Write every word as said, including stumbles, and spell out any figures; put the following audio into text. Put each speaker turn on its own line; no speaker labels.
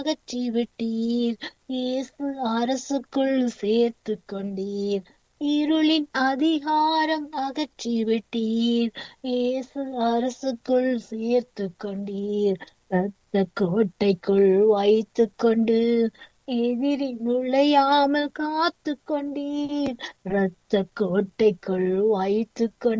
அகற்றி விட்டீர். இயேசு அரசுக்குள் சேர்த்து கொண்டீர். இருளின் அதிகாரம் அகற்றி விட்டீர். இயேசு அரசுக்குள் சேர்த்து கொண்டீர். இரத்த கோட்டைக்குள் வைத்து கொண்டு எதிரி நுழையாமல் காத்து கொண்டீர். இரத்த கோட்டைக்குள் வைத்து கொண்டு